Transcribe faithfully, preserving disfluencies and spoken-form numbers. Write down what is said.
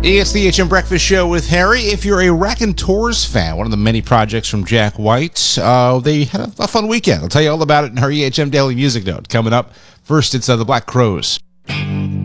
It's the H M Breakfast Show with Harry. If you're a Raconteurs fan, one of the many projects from Jack White, uh, they had a, a fun weekend. I'll tell you all about it in her E H M Daily Music Note. Coming up, first it's uh, the Black Crowes.